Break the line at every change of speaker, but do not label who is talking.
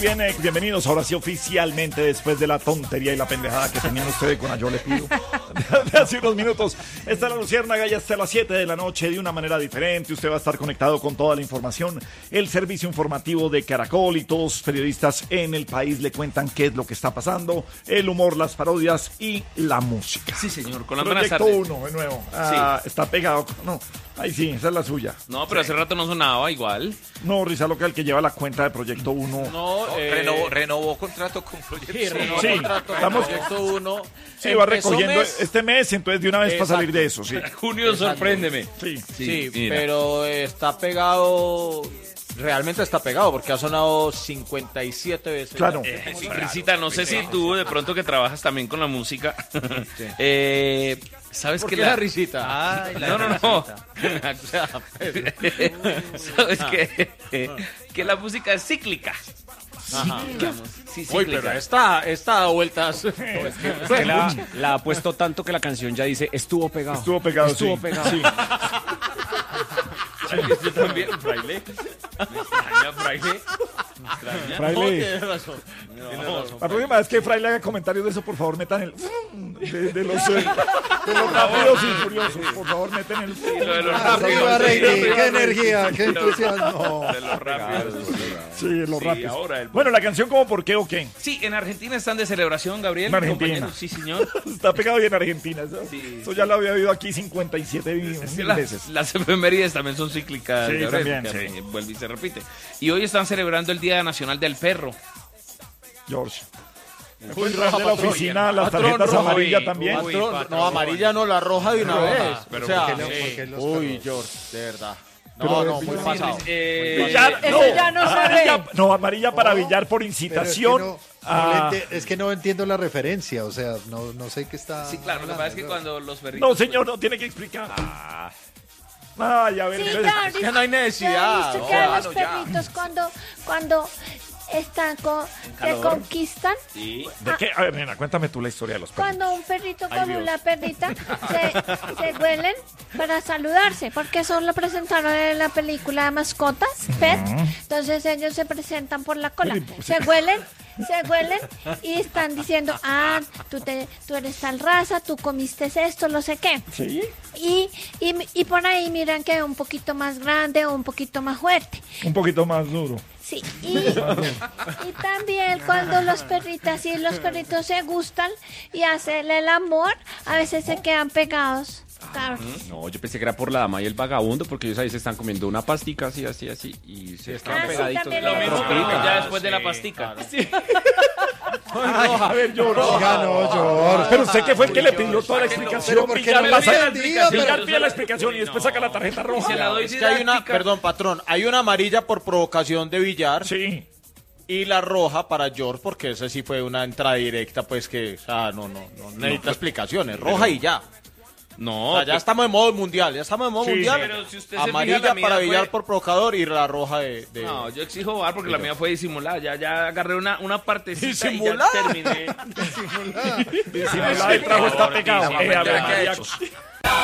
bien, bienvenidos ahora sí oficialmente después de la tontería y la pendejada que tenían ustedes con Yo le pido de hace unos minutos. Esta es la Luciérnaga, ya hasta las 7 de la noche de una manera diferente. Usted va a estar conectado con toda la información. El servicio informativo de Caracol y todos los periodistas en el país le cuentan qué es lo que está pasando, el humor, las parodias y la música.
Sí, señor, con las buenas
Proyecto
tardes.
1 de nuevo. Ah, sí. Está pegado. No, ahí sí, esa es la suya.
No, pero hace rato no sonaba igual.
No, Risa Loca, el que lleva la cuenta de Proyecto 1.
No, renovó contrato con Proyecto 1.
Sí,
Renovó
contrato
con
estamos,
Proyecto 1.
Sí, va recogiendo este mes, entonces de una vez para salir de eso, sí.
Junio, sorpréndeme.
Sí, pero está pegado. Realmente está pegado porque ha sonado 57 veces.
Claro.
Risita, no sé si tú de pronto que trabajas también con la música. ¿Sabes
¿Por
que
qué la risita?
Ay, no. ¿Sabes que la música es cíclica?
Ajá.
Sí,
Uy, pero esta da vueltas.
La ha puesto tanto que la canción ya dice estuvo pegado.
Estuvo pegado,
Estuvo
sí.
pegado.
Sí.
Yo también, Fraile. Me extraña, Fraile.
Fraile.
Tienes razón.
La próxima vez que Fraile haga comentarios de eso, por favor, metan el de los rápidos y furiosos. Por favor, meten el
Lo de los
Arriba,
rápidos.
Reini, qué energía, qué entusiasmo.
De los rápidos.
Sí, los
Sí,
rápidos.
ahora
Bueno, la canción como por qué o qué.
Sí, en Argentina están de celebración, Gabriel.
En Argentina.
Compañeros. Sí, señor.
Está pegado bien en Argentina. Eso ya lo había oído aquí 57
Es que
mil veces.
las efemérides también son cíclicas,
Sí,
Gabriel,
también,
porque vuelve y se repite. Y hoy están celebrando el Día Nacional del Perro.
George.
Uy,
De
roja,
la
patrón.
oficina, las
Patrón,
tarjetas
roja.
amarillas
Uy,
también.
uy.
Patrón, no, amarilla no, la roja de una vez.
pero
o sea,
¿por qué los
uy,
perros?
George, de verdad.
Pero
No,
es
muy
difícil.
pasado.
Villar,
Eso ya no se
amarilla,
ve.
no, amarilla para Villar por
Pero
incitación.
es que no entiendo la referencia, o sea, no sé qué está.
Sí, claro, lo que pasa es que cuando los perritos...
No, señor, no tiene que explicar. Ay, a ver,
Sí,
entonces,
ya,
Es que no hay necesidad.
¿Viste
No,
que a los
mano, ya.
perritos cuando están que conquistan?
Sí.
¿de qué? A ver, nena, cuéntame tú la historia de los perros.
Cuando un perrito con una perrita se huelen para saludarse, porque eso lo presentaron en la película de mascotas, Pet. Entonces ellos se presentan por la cola, se huelen y están diciendo, tú eres tal raza, tú comiste esto, no sé qué.
¿Sí?
Y por ahí miran que es un poquito más grande o un poquito más fuerte.
Un poquito más duro.
Sí, y también cuando los perritas y los perritos se gustan y hacen el amor, a veces se quedan pegados. Claro.
No, yo pensé que era por la dama y el vagabundo, porque ellos ahí se están comiendo una pastica así, y se están
sí,
pegaditos.
también
Lo mismo, pero
Rosquita.
ya después de la pastica.
Ay, a ver, George.
Oiga, no, George.
Pero usted que fue el que le pidió toda la explicación.
Pero ¿por qué
Villar
no
pasa-
le entendido?
Villar pide la explicación y después saca la tarjeta roja.
Se la doy
Es que hay una,
didáctica.
perdón, patrón, hay una amarilla por provocación de Villar
Sí.
y la roja para George, porque esa sí fue una entrada directa, pues que, o sea, no necesita explicaciones, roja y ya.
No,
O sea, ya estamos en modo mundial,
Sí,
mundial.
pero si usted se
Amarilla
fija, la mía
para Villar
fue-
por provocador y la roja de...
No, yo exijo bar porque la mía fue disimulada. Ya agarré una partecita y ya
¿Disimulada?
terminé.
Disimulada, el trago está pegado. A ver,
¿qué ha
María,
hecho?